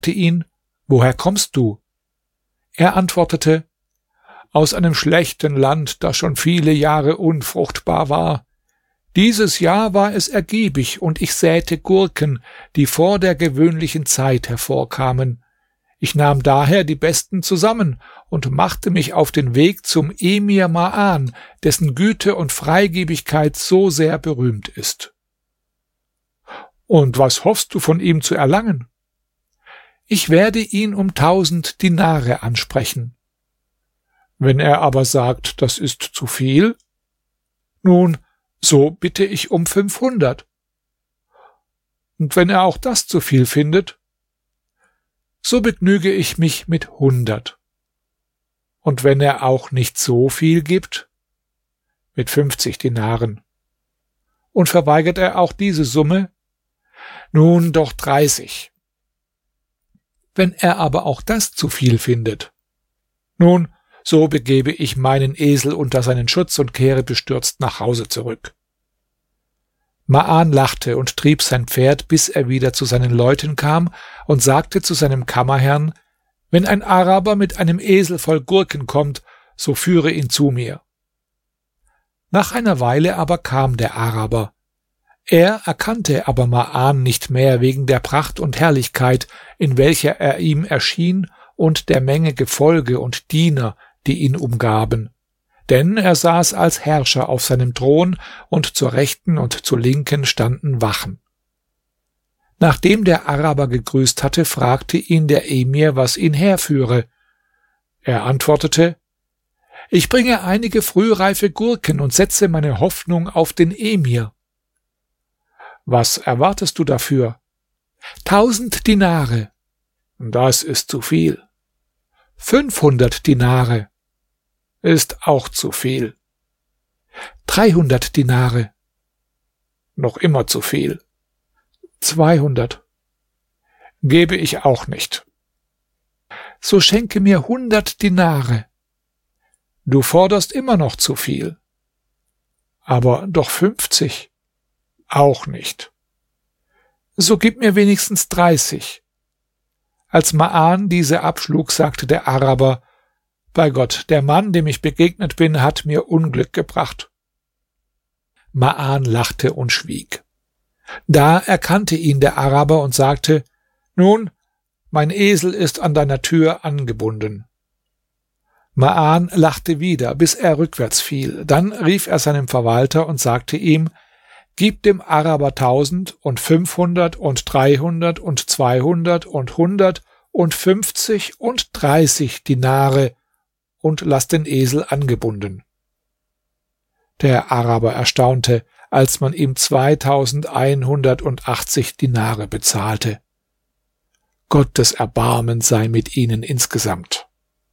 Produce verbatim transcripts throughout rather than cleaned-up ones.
ihn: »Woher kommst du?« Er antwortete: »Aus einem schlechten Land, das schon viele Jahre unfruchtbar war. Dieses Jahr war es ergiebig, und ich säte Gurken, die vor der gewöhnlichen Zeit hervorkamen. Ich nahm daher die besten zusammen und machte mich auf den Weg zum Emir Ma'an, dessen Güte und Freigebigkeit so sehr berühmt ist.« »Und was hoffst du von ihm zu erlangen?« »Ich werde ihn um tausend Dinare ansprechen.« »Wenn er aber sagt, das ist zu viel?« »Nun, so bitte ich um fünfhundert.« »Und wenn er auch das zu viel findet?« »So begnüge ich mich mit hundert.« »Und wenn er auch nicht so viel gibt?« »Mit fünfzig Dinaren.« »Und verweigert er auch diese Summe?« »Nun doch dreißig.« »Wenn er aber auch das zu viel findet?« »Nun, so begebe ich meinen Esel unter seinen Schutz und kehre bestürzt nach Hause zurück.« Ma'an lachte und trieb sein Pferd, bis er wieder zu seinen Leuten kam, und sagte zu seinem Kammerherrn: »Wenn ein Araber mit einem Esel voll Gurken kommt, so führe ihn zu mir.« Nach einer Weile aber kam der Araber. Er erkannte aber Ma'an nicht mehr wegen der Pracht und Herrlichkeit, in welcher er ihm erschien, und der Menge Gefolge und Diener, die ihn umgaben. Denn er saß als Herrscher auf seinem Thron, und zur Rechten und zur Linken standen Wachen. Nachdem der Araber gegrüßt hatte, fragte ihn der Emir, was ihn herführe. Er antwortete: »Ich bringe einige frühreife Gurken und setze meine Hoffnung auf den Emir.« »Was erwartest du dafür?« »Tausend Dinare.« »Das ist zu viel.« »Fünfhundert Dinare.« »Ist auch zu viel.« »Dreihundert Dinare.« »Noch immer zu viel.« »Zweihundert.« »Gebe ich auch nicht.« »So schenke mir hundert Dinare.« »Du forderst immer noch zu viel.« »Aber doch fünfzig.« »Auch nicht.« »So gib mir wenigstens dreißig.« Als Ma'an diese abschlug, sagte der Araber: »Bei Gott, der Mann, dem ich begegnet bin, hat mir Unglück gebracht.« Ma'an lachte und schwieg. Da erkannte ihn der Araber und sagte: »Nun, mein Esel ist an deiner Tür angebunden.« Ma'an lachte wieder, bis er rückwärts fiel. Dann rief er seinem Verwalter und sagte ihm: »Gib dem Araber tausend und fünfhundert und dreihundert und zweihundert und hundert und fünfzig und dreißig Dinare und lass den Esel angebunden.« Der Araber erstaunte, als man ihm zweitausendeinhundertachtzig Dinare bezahlte. Gottes Erbarmen sei mit ihnen insgesamt.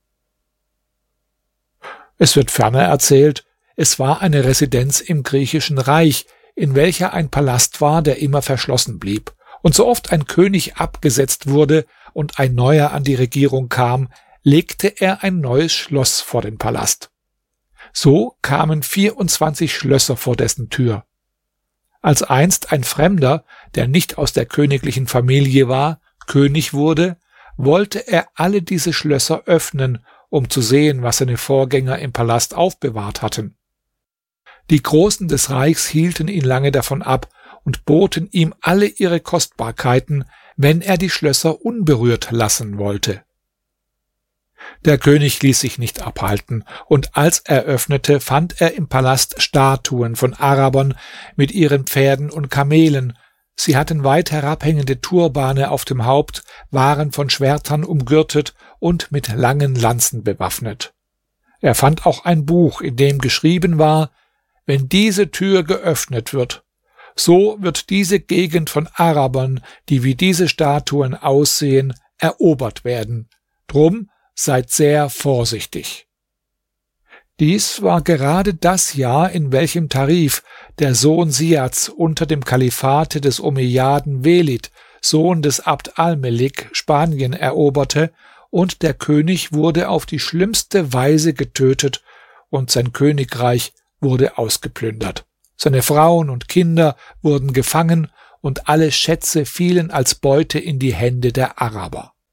Es wird ferner erzählt, es war eine Residenz im griechischen Reich, in welcher ein Palast war, der immer verschlossen blieb, und so oft ein König abgesetzt wurde und ein neuer an die Regierung kam, legte er ein neues Schloss vor den Palast. So kamen vierundzwanzig Schlösser vor dessen Tür. Als einst ein Fremder, der nicht aus der königlichen Familie war, König wurde, wollte er alle diese Schlösser öffnen, um zu sehen, was seine Vorgänger im Palast aufbewahrt hatten. Die Großen des Reichs hielten ihn lange davon ab und boten ihm alle ihre Kostbarkeiten, wenn er die Schlösser unberührt lassen wollte. Der König ließ sich nicht abhalten, und als er öffnete, fand er im Palast Statuen von Arabern mit ihren Pferden und Kamelen. Sie hatten weit herabhängende Turbane auf dem Haupt, waren von Schwertern umgürtet und mit langen Lanzen bewaffnet. Er fand auch ein Buch, in dem geschrieben war: Wenn diese Tür geöffnet wird, so wird diese Gegend von Arabern, die wie diese Statuen aussehen, erobert werden. Drum seid sehr vorsichtig. Dies war gerade das Jahr, in welchem Tarif, der Sohn Siads, unter dem Kalifate des Omejaden Welid, Sohn des Abd al-Melik, Spanien eroberte, und der König wurde auf die schlimmste Weise getötet und sein Königreich wurde ausgeplündert. Seine Frauen und Kinder wurden gefangen und alle Schätze fielen als Beute in die Hände der Araber.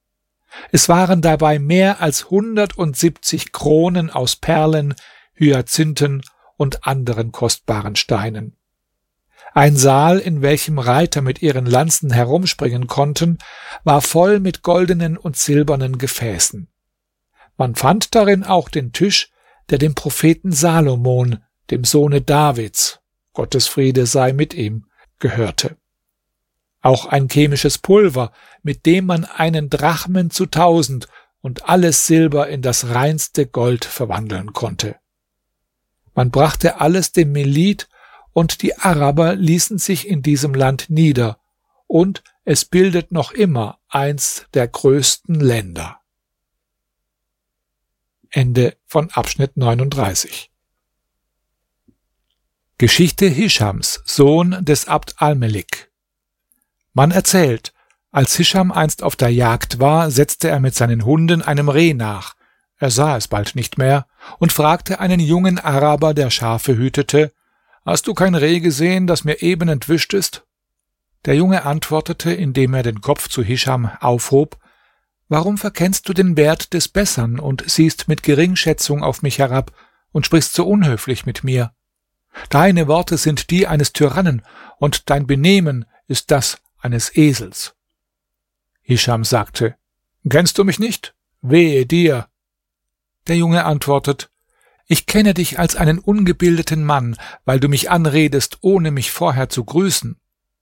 Es waren dabei mehr als hundertundsiebzig Kronen aus Perlen, Hyazinthen und anderen kostbaren Steinen. Ein Saal, in welchem Reiter mit ihren Lanzen herumspringen konnten, war voll mit goldenen und silbernen Gefäßen. Man fand darin auch den Tisch, der dem Propheten Salomon, dem Sohne Davids, Gottes Friede sei mit ihm, gehörte. Auch ein chemisches Pulver, mit dem man einen Drachmen zu tausend und alles Silber in das reinste Gold verwandeln konnte. Man brachte alles dem Melid, und die Araber ließen sich in diesem Land nieder, und es bildet noch immer eins der größten Länder. Ende von Abschnitt neununddreißig. Geschichte Hischams, Sohn des Abd al-Melik. Man erzählt, als Hischam einst auf der Jagd war, setzte er mit seinen Hunden einem Reh nach. Er sah es bald nicht mehr und fragte einen jungen Araber, der Schafe hütete: »Hast du kein Reh gesehen, das mir eben entwischt ist?« Der Junge antwortete, indem er den Kopf zu Hischam aufhob: »Warum verkennst du den Wert des Bessern und siehst mit Geringschätzung auf mich herab und sprichst so unhöflich mit mir? Deine Worte sind die eines Tyrannen, und dein Benehmen ist das eines Esels.« Hischam sagte: »Kennst du mich nicht? Wehe dir!« Der Junge antwortet: »Ich kenne dich als einen ungebildeten Mann, weil du mich anredest, ohne mich vorher zu grüßen.«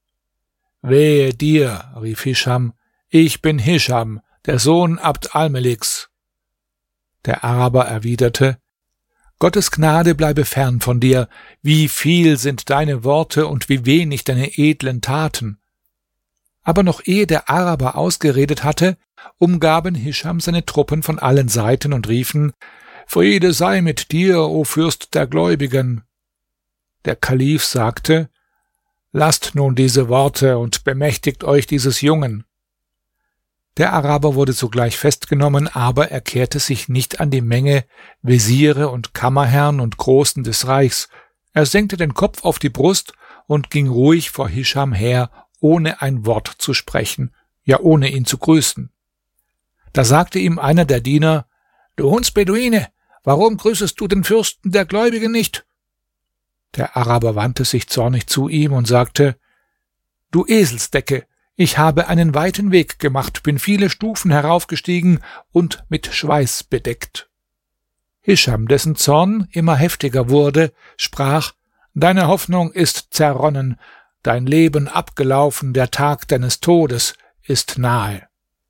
»Wehe dir«, rief Hischam, »ich bin Hischam, der Sohn Abd al-Meliks.« Der Araber erwiderte: »Gottes Gnade bleibe fern von dir. Wie viel sind deine Worte und wie wenig deine edlen Taten.« Aber noch ehe der Araber ausgeredet hatte, umgaben Hischam seine Truppen von allen Seiten und riefen: »Friede sei mit dir, o Fürst der Gläubigen!« Der Kalif sagte: »Lasst nun diese Worte und bemächtigt euch dieses Jungen.« Der Araber wurde sogleich festgenommen, aber er kehrte sich nicht an die Menge Wesire und Kammerherrn und Großen des Reichs. Er senkte den Kopf auf die Brust und ging ruhig vor Hischam her, ohne ein Wort zu sprechen, ja ohne ihn zu grüßen. Da sagte ihm einer der Diener: »Du Hundsbeduine, warum grüßest du den Fürsten der Gläubigen nicht?« Der Araber wandte sich zornig zu ihm und sagte: »Du Eselsdecke, ich habe einen weiten Weg gemacht, bin viele Stufen heraufgestiegen und mit Schweiß bedeckt.« Hischam, dessen Zorn immer heftiger wurde, sprach: »Deine Hoffnung ist zerronnen, dein Leben abgelaufen, der Tag deines Todes ist nahe.«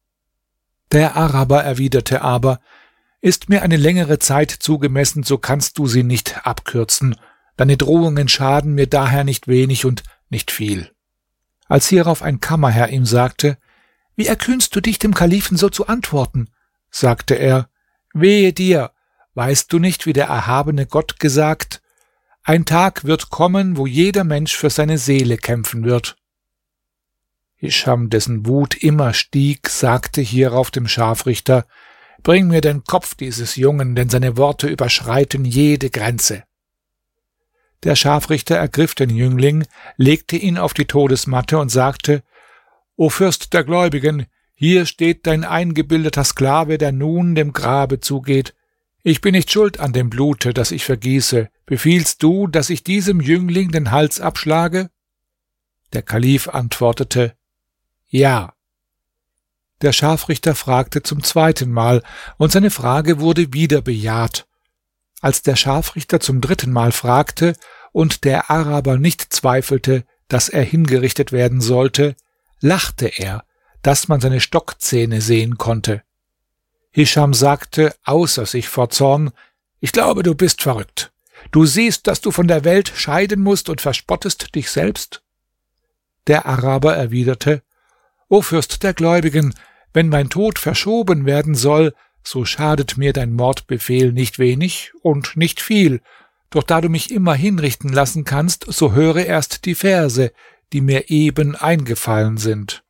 Der Araber erwiderte aber: »Ist mir eine längere Zeit zugemessen, so kannst du sie nicht abkürzen. Deine Drohungen schaden mir daher nicht wenig und nicht viel.« Als hierauf ein Kammerherr ihm sagte: »Wie erkühnst du dich, dem Kalifen so zu antworten?« sagte er: »Wehe dir, weißt du nicht, wie der erhabene Gott gesagt: Ein Tag wird kommen, wo jeder Mensch für seine Seele kämpfen wird.« Hischam, dessen Wut immer stieg, sagte hierauf dem Scharfrichter: »Bring mir den Kopf dieses Jungen, denn seine Worte überschreiten jede Grenze.« Der Scharfrichter ergriff den Jüngling, legte ihn auf die Todesmatte und sagte: »O Fürst der Gläubigen, hier steht dein eingebildeter Sklave, der nun dem Grabe zugeht. Ich bin nicht schuld an dem Blute, das ich vergieße. Befiehlst du, dass ich diesem Jüngling den Hals abschlage?« Der Kalif antwortete: »Ja.« Der Scharfrichter fragte zum zweiten Mal, und seine Frage wurde wieder bejaht. Als der Scharfrichter zum dritten Mal fragte und der Araber nicht zweifelte, dass er hingerichtet werden sollte, lachte er, dass man seine Stockzähne sehen konnte. Hischam sagte außer sich vor Zorn: »Ich glaube, du bist verrückt. Du siehst, dass du von der Welt scheiden musst und verspottest dich selbst?« Der Araber erwiderte: »O Fürst der Gläubigen, wenn mein Tod verschoben werden soll, so schadet mir dein Mordbefehl nicht wenig und nicht viel. Doch da du mich immer hinrichten lassen kannst, so höre erst die Verse, die mir eben eingefallen sind.«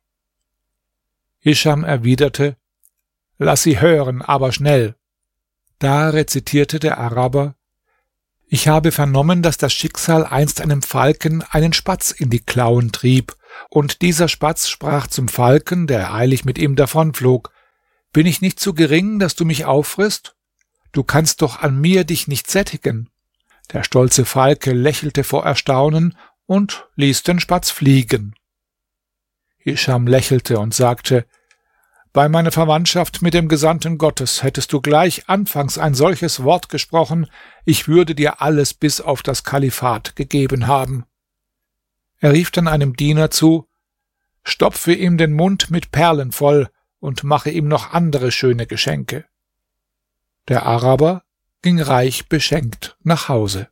Hischam erwiderte: »Lass sie hören, aber schnell.« Da rezitierte der Araber: »Ich habe vernommen, dass das Schicksal einst einem Falken einen Spatz in die Klauen trieb, und dieser Spatz sprach zum Falken, der eilig mit ihm davonflog: Bin ich nicht zu gering, dass du mich auffrisst? Du kannst doch an mir dich nicht sättigen. Der stolze Falke lächelte vor Erstaunen und ließ den Spatz fliegen. Hischam lächelte und sagte: Bei meiner Verwandtschaft mit dem Gesandten Gottes hättest du gleich anfangs ein solches Wort gesprochen, ich würde dir alles bis auf das Kalifat gegeben haben. Er rief dann einem Diener zu: Stopfe ihm den Mund mit Perlen voll und mache ihm noch andere schöne Geschenke. Der Araber ging reich beschenkt nach Hause.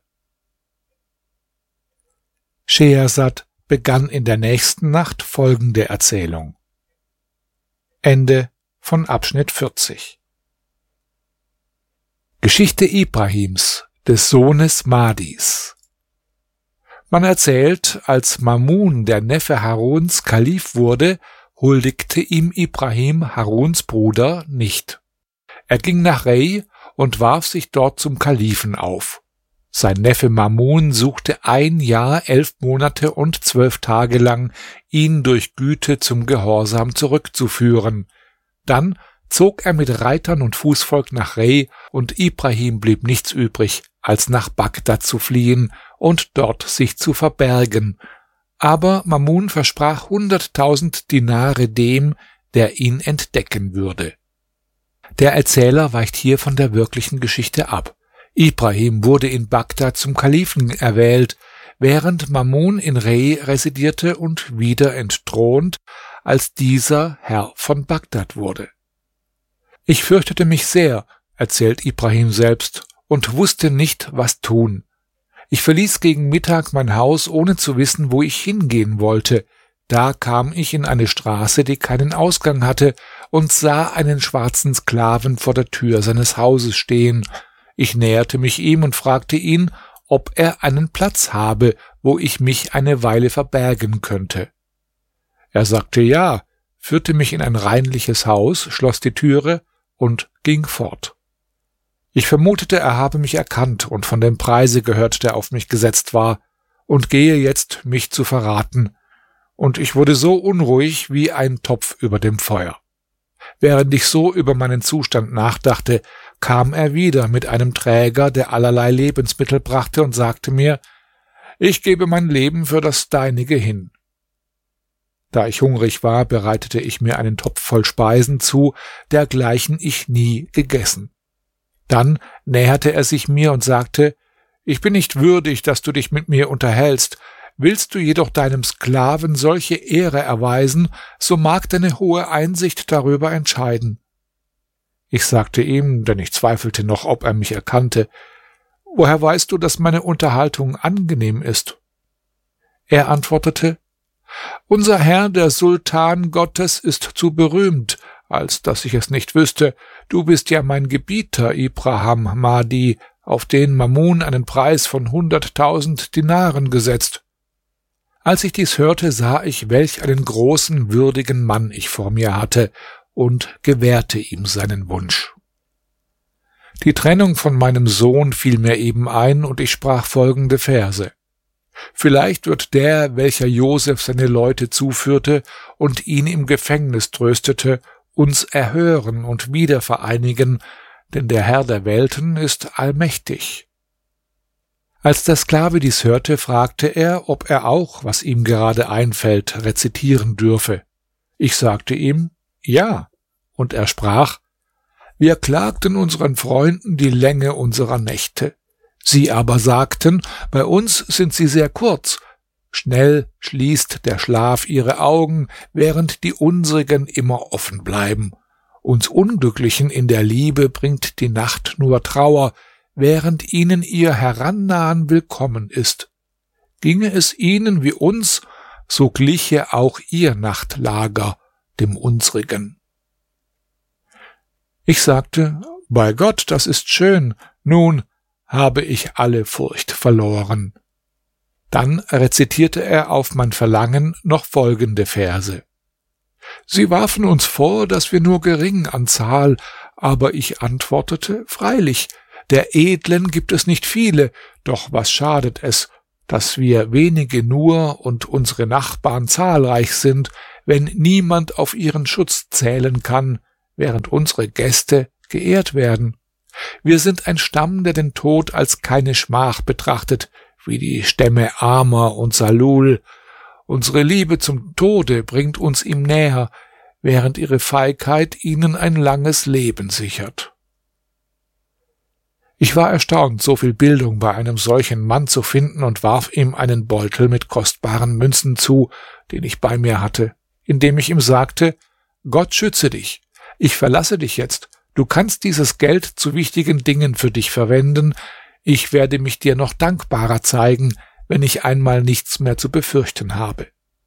Schehersad begann in der nächsten Nacht folgende Erzählung. Ende von Abschnitt vierzig. Geschichte Ibrahims, des Sohnes Mahdis. Man erzählt, als Mamun, der Neffe Haruns, Kalif wurde, huldigte ihm Ibrahim, Haruns Bruder, nicht. Er ging nach Rey und warf sich dort zum Kalifen auf. Sein Neffe Mamun suchte ein Jahr, elf Monate und zwölf Tage lang, ihn durch Güte zum Gehorsam zurückzuführen. Dann zog er mit Reitern und Fußvolk nach Rey, und Ibrahim blieb nichts übrig, als nach Bagdad zu fliehen und dort sich zu verbergen. Aber Mamun versprach hunderttausend Dinare dem, der ihn entdecken würde. Der Erzähler weicht hier von der wirklichen Geschichte ab. Ibrahim wurde in Bagdad zum Kalifen erwählt, während Mamun in Rey residierte und wieder entthront, als dieser Herr von Bagdad wurde. Ich fürchtete mich sehr, erzählt Ibrahim selbst, und wusste nicht, was tun. Ich verließ gegen Mittag mein Haus, ohne zu wissen, wo ich hingehen wollte. Da kam ich in eine Straße, die keinen Ausgang hatte, und sah einen schwarzen Sklaven vor der Tür seines Hauses stehen. Ich näherte mich ihm und fragte ihn, ob er einen Platz habe, wo ich mich eine Weile verbergen könnte. Er sagte ja, führte mich in ein reinliches Haus, schloss die Türe und ging fort. Ich vermutete, er habe mich erkannt und von dem Preise gehört, der auf mich gesetzt war, und gehe jetzt, mich zu verraten, und ich wurde so unruhig wie ein Topf über dem Feuer. Während ich so über meinen Zustand nachdachte, kam er wieder mit einem Träger, der allerlei Lebensmittel brachte, und sagte mir: Ich gebe mein Leben für das deinige hin. Da ich hungrig war, bereitete ich mir einen Topf voll Speisen zu, dergleichen ich nie gegessen. Dann näherte er sich mir und sagte: Ich bin nicht würdig, dass du dich mit mir unterhältst. Willst du jedoch deinem Sklaven solche Ehre erweisen, so mag deine hohe Einsicht darüber entscheiden. Ich sagte ihm, denn ich zweifelte noch, ob er mich erkannte: Woher weißt du, dass meine Unterhaltung angenehm ist? Er antwortete: Unser Herr, der Sultan Gottes, ist zu berühmt, als dass ich es nicht wüsste. Du bist ja mein Gebieter, Ibrahim Mahdi, auf den Mamun einen Preis von hunderttausend Dinaren gesetzt. Als ich dies hörte, sah ich, welch einen großen, würdigen Mann ich vor mir hatte, und gewährte ihm seinen Wunsch. Die Trennung von meinem Sohn fiel mir eben ein, und ich sprach folgende Verse: Vielleicht wird der, welcher Josef seine Leute zuführte und ihn im Gefängnis tröstete, uns erhören und wieder vereinigen, denn der Herr der Welten ist allmächtig. Als der Sklave dies hörte, fragte er, ob er auch, was ihm gerade einfällt, rezitieren dürfe. Ich sagte ihm: Ja, und er sprach: Wir klagten unseren Freunden die Länge unserer Nächte. Sie aber sagten, bei uns sind sie sehr kurz. Schnell schließt der Schlaf ihre Augen, während die unsrigen immer offen bleiben. Uns Unglücklichen in der Liebe bringt die Nacht nur Trauer, während ihnen ihr Herannahen willkommen ist. Ginge es ihnen wie uns, so gliche auch ihr Nachtlager dem unsrigen. Ich sagte: Bei Gott, das ist schön. Nun habe ich alle Furcht verloren. Dann rezitierte er auf mein Verlangen noch folgende Verse: Sie warfen uns vor, dass wir nur gering an Zahl, aber ich antwortete: Freilich, der Edlen gibt es nicht viele, doch was schadet es, dass wir wenige nur und unsere Nachbarn zahlreich sind, wenn niemand auf ihren Schutz zählen kann, während unsere Gäste geehrt werden. Wir sind ein Stamm, der den Tod als keine Schmach betrachtet, wie die Stämme Amer und Salul. Unsere Liebe zum Tode bringt uns ihm näher, während ihre Feigheit ihnen ein langes Leben sichert. Ich war erstaunt, so viel Bildung bei einem solchen Mann zu finden und warf ihm einen Beutel mit kostbaren Münzen zu, den ich bei mir hatte, indem ich ihm sagte: Gott schütze dich. Ich verlasse dich jetzt. Du kannst dieses Geld zu wichtigen Dingen für dich verwenden. Ich werde mich dir noch dankbarer zeigen, wenn ich einmal nichts mehr zu befürchten habe.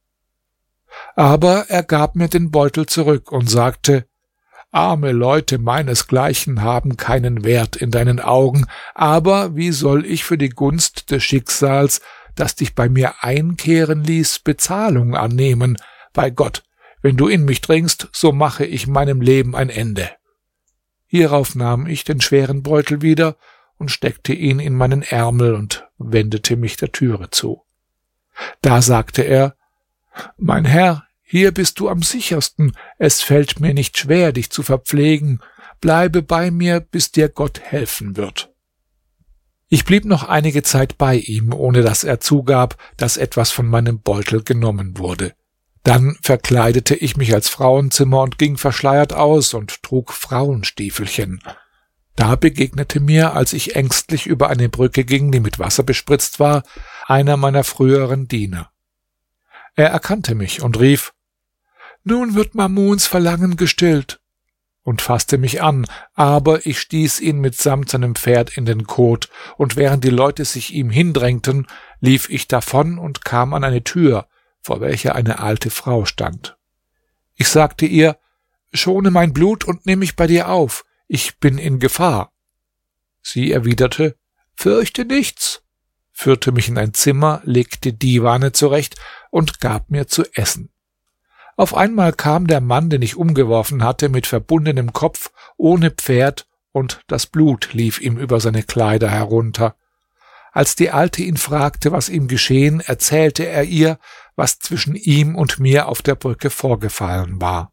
Aber er gab mir den Beutel zurück und sagte: Arme Leute meinesgleichen haben keinen Wert in deinen Augen, aber wie soll ich für die Gunst des Schicksals, das dich bei mir einkehren ließ, Bezahlung annehmen? Bei Gott, wenn du in mich dringst, so mache ich meinem Leben ein Ende. Hierauf nahm ich den schweren Beutel wieder und steckte ihn in meinen Ärmel und wendete mich der Türe zu. Da sagte er: Mein Herr, hier bist du am sichersten, es fällt mir nicht schwer, dich zu verpflegen, bleibe bei mir, bis dir Gott helfen wird. Ich blieb noch einige Zeit bei ihm, ohne dass er zugab, dass etwas von meinem Beutel genommen wurde. Dann verkleidete ich mich als Frauenzimmer und ging verschleiert aus und trug Frauenstiefelchen. Da begegnete mir, als ich ängstlich über eine Brücke ging, die mit Wasser bespritzt war, einer meiner früheren Diener. Er erkannte mich und rief: Nun wird Mamuns Verlangen gestillt, und fasste mich an, aber ich stieß ihn mitsamt seinem Pferd in den Kot, und während die Leute sich ihm hindrängten, lief ich davon und kam an eine Tür, vor welcher eine alte Frau stand. Ich sagte ihr: Schone mein Blut und nimm mich bei dir auf, ich bin in Gefahr. Sie erwiderte: Fürchte nichts, führte mich in ein Zimmer, legte Divane zurecht und gab mir zu essen. Auf einmal kam der Mann, den ich umgeworfen hatte, mit verbundenem Kopf, ohne Pferd, und das Blut lief ihm über seine Kleider herunter. Als die Alte ihn fragte, was ihm geschehen, erzählte er ihr, was zwischen ihm und mir auf der Brücke vorgefallen war.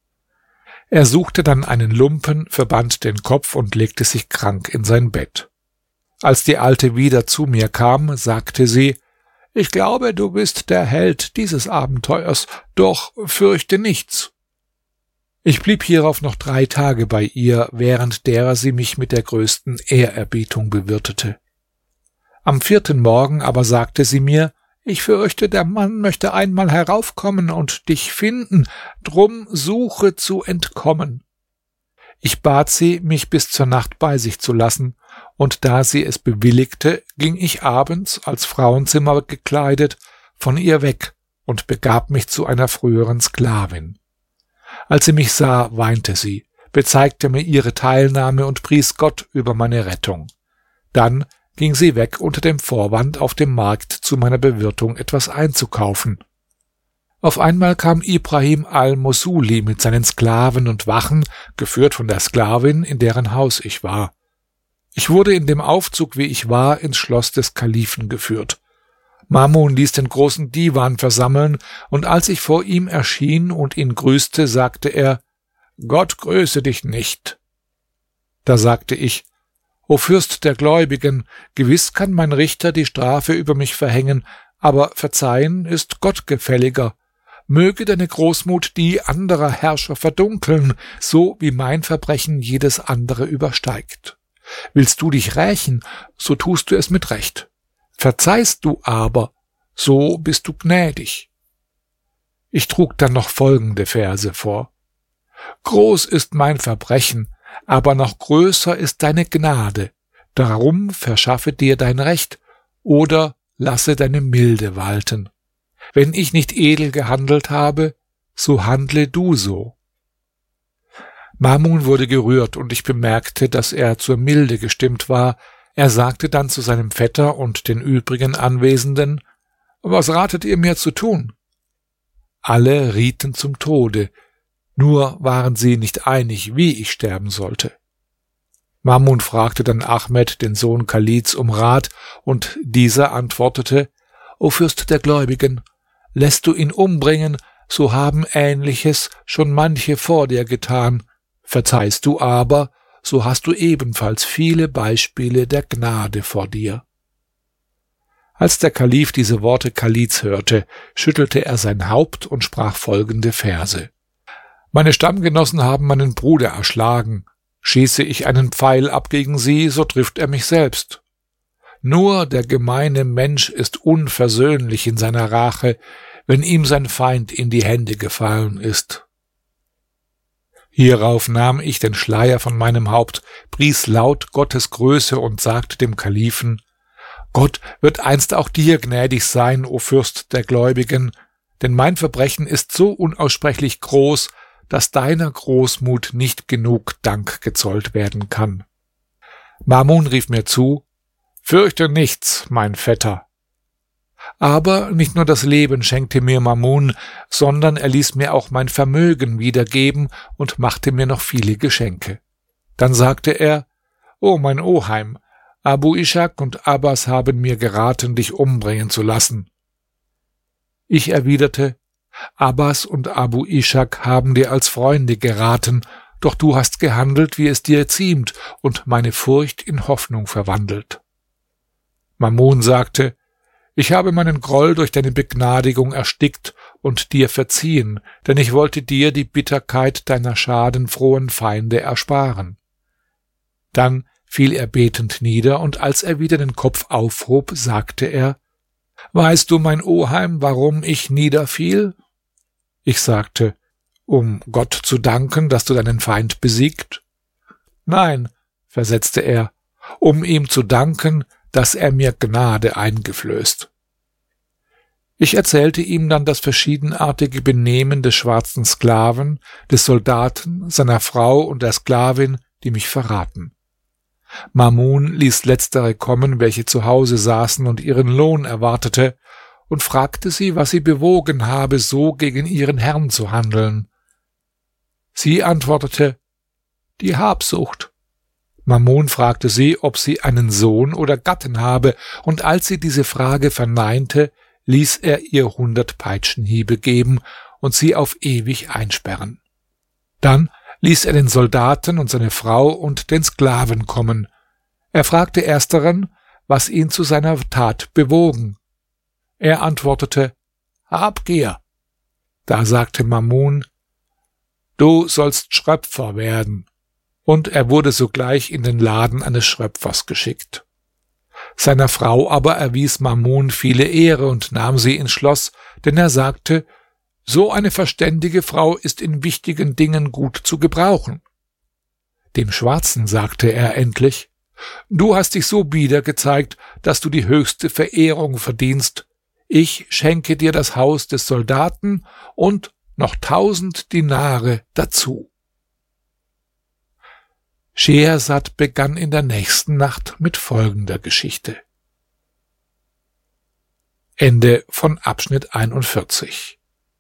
Er suchte dann einen Lumpen, verband den Kopf und legte sich krank in sein Bett. Als die Alte wieder zu mir kam, sagte sie: Ich glaube, du bist der Held dieses Abenteuers, doch fürchte nichts. Ich blieb hierauf noch drei Tage bei ihr, während derer sie mich mit der größten Ehrerbietung bewirtete. Am vierten Morgen aber sagte sie mir: Ich fürchte, der Mann möchte einmal heraufkommen und dich finden, drum suche zu entkommen. Ich bat sie, mich bis zur Nacht bei sich zu lassen, und da sie es bewilligte, ging ich abends, als Frauenzimmer gekleidet, von ihr weg und begab mich zu einer früheren Sklavin. Als sie mich sah, weinte sie, bezeigte mir ihre Teilnahme und pries Gott über meine Rettung. Dann ging sie weg unter dem Vorwand, auf dem Markt zu meiner Bewirtung etwas einzukaufen. Auf einmal kam Ibrahim al-Mosuli mit seinen Sklaven und Wachen, geführt von der Sklavin, in deren Haus ich war. Ich wurde in dem Aufzug, wie ich war, ins Schloss des Kalifen geführt. Mamun ließ den großen Divan versammeln, und als ich vor ihm erschien und ihn grüßte, sagte er: Gott grüße dich nicht. Da sagte ich: O Fürst der Gläubigen, gewiss kann mein Richter die Strafe über mich verhängen, aber verzeihen ist Gott gefälliger. Möge deine Großmut die anderer Herrscher verdunkeln, so wie mein Verbrechen jedes andere übersteigt. Willst du dich rächen, so tust du es mit Recht. Verzeihst du aber, so bist du gnädig. Ich trug dann noch folgende Verse vor: Groß ist mein Verbrechen, aber noch größer ist deine Gnade. Darum verschaffe dir dein Recht oder lasse deine Milde walten. Wenn ich nicht edel gehandelt habe, so handle du so. Mamun wurde gerührt, und ich bemerkte, dass er zur Milde gestimmt war. Er sagte dann zu seinem Vetter und den übrigen Anwesenden: Was ratet ihr mir zu tun? Alle rieten zum Tode, nur waren sie nicht einig, wie ich sterben sollte. Mamun fragte dann Ahmed, den Sohn Chalids, um Rat, und dieser antwortete: O Fürst der Gläubigen, lässt du ihn umbringen, so haben Ähnliches schon manche vor dir getan. Verzeihst du aber, so hast du ebenfalls viele Beispiele der Gnade vor dir.« Als der Kalif diese Worte Chalids hörte, schüttelte er sein Haupt und sprach folgende Verse: »Meine Stammgenossen haben meinen Bruder erschlagen. Schieße ich einen Pfeil ab gegen sie, so trifft er mich selbst. Nur der gemeine Mensch ist unversöhnlich in seiner Rache, wenn ihm sein Feind in die Hände gefallen ist.« Hierauf nahm ich den Schleier von meinem Haupt, pries laut Gottes Größe und sagte dem Kalifen: »Gott wird einst auch dir gnädig sein, o Fürst der Gläubigen, denn mein Verbrechen ist so unaussprechlich groß, dass deiner Großmut nicht genug Dank gezollt werden kann.« Mamun rief mir zu: »Fürchte nichts, mein Vetter.« Aber nicht nur das Leben schenkte mir Mamun, sondern er ließ mir auch mein Vermögen wiedergeben und machte mir noch viele Geschenke. Dann sagte er: »O mein Oheim, Abu Ishak und Abbas haben mir geraten, dich umbringen zu lassen.« Ich erwiderte: »Abbas und Abu Ishak haben dir als Freunde geraten, doch du hast gehandelt, wie es dir ziemt, und meine Furcht in Hoffnung verwandelt.« Mamun sagte: »Ich habe meinen Groll durch deine Begnadigung erstickt und dir verziehen, denn ich wollte dir die Bitterkeit deiner schadenfrohen Feinde ersparen.« Dann fiel er betend nieder, und als er wieder den Kopf aufhob, sagte er: »Weißt du, mein Oheim, warum ich niederfiel?« Ich sagte: »Um Gott zu danken, dass du deinen Feind besiegt?« »Nein«, versetzte er, »um ihm zu danken, dass er mir Gnade eingeflößt.« Ich erzählte ihm dann das verschiedenartige Benehmen des schwarzen Sklaven, des Soldaten, seiner Frau und der Sklavin, die mich verraten. Mamun ließ letztere kommen, welche zu Hause saßen und ihren Lohn erwartete, und fragte sie, was sie bewogen habe, so gegen ihren Herrn zu handeln. Sie antwortete: »Die Habsucht.« Mamun fragte sie, ob sie einen Sohn oder Gatten habe, und als sie diese Frage verneinte, ließ er ihr hundert Peitschenhiebe geben und sie auf ewig einsperren. Dann ließ er den Soldaten und seine Frau und den Sklaven kommen. Er fragte ersteren, was ihn zu seiner Tat bewogen. Er antwortete: »Habgier.« Da sagte Mamun: »Du sollst Schröpfer werden.« Und er wurde sogleich in den Laden eines Schröpfers geschickt. Seiner Frau aber erwies Mamun viele Ehre und nahm sie ins Schloss, denn er sagte: »So eine verständige Frau ist in wichtigen Dingen gut zu gebrauchen.« Dem Schwarzen sagte er endlich: »Du hast dich so bieder gezeigt, dass du die höchste Verehrung verdienst. Ich schenke dir das Haus des Soldaten und noch tausend Dinare dazu.« Schehersad begann in der nächsten Nacht mit folgender Geschichte. Ende von Abschnitt einundvierzig.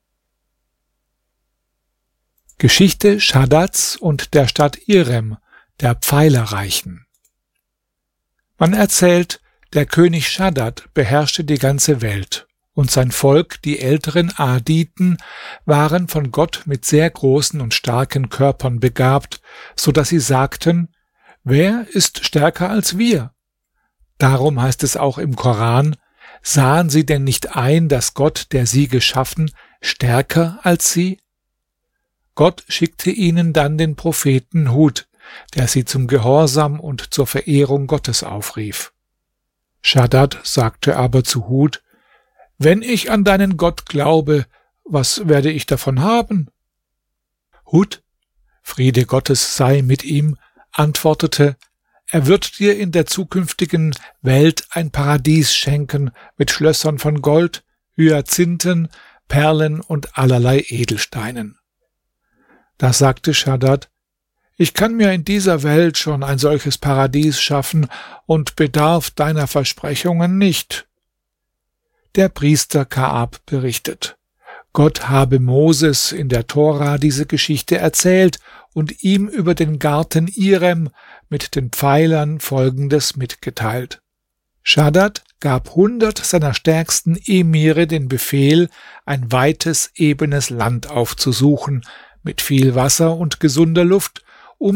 Geschichte Schadads und der Stadt Irem, der Pfeilerreichen. Man erzählt, der König Schadad beherrschte die ganze Welt, und sein Volk, die älteren Aaditen, waren von Gott mit sehr großen und starken Körpern begabt, so dass sie sagten: »Wer ist stärker als wir?« Darum heißt es auch im Koran: »Sahen sie denn nicht ein, dass Gott, der sie geschaffen, stärker als sie?« Gott schickte ihnen dann den Propheten Hud, der sie zum Gehorsam und zur Verehrung Gottes aufrief. Schadad sagte aber zu Hud: »Wenn ich an deinen Gott glaube, was werde ich davon haben?« Hud, Friede Gottes sei mit ihm, antwortete: »Er wird dir in der zukünftigen Welt ein Paradies schenken mit Schlössern von Gold, Hyazinthen, Perlen und allerlei Edelsteinen.« Da sagte Schadad: »Ich kann mir in dieser Welt schon ein solches Paradies schaffen und bedarf deiner Versprechungen nicht.« Der Priester Ka'ab berichtet: Gott habe Moses in der Tora diese Geschichte erzählt und ihm über den Garten Irem mit den Pfeilern Folgendes mitgeteilt: Schadad gab hundert seiner stärksten Emire den Befehl, ein weites, ebenes Land aufzusuchen, mit viel Wasser und gesunder Luft,